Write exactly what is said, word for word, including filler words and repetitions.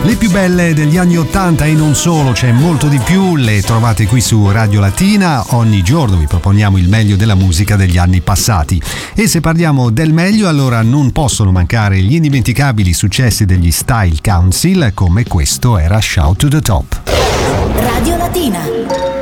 Le più belle degli anni ottanta e non solo, c'è molto di più, le trovate qui su Radio Latina. Ogni giorno vi proponiamo il meglio della musica degli anni passati. E se parliamo del meglio, allora non possono mancare gli indimenticabili successi degli Style Council, come questo era Shout to the Top. Radio Latina.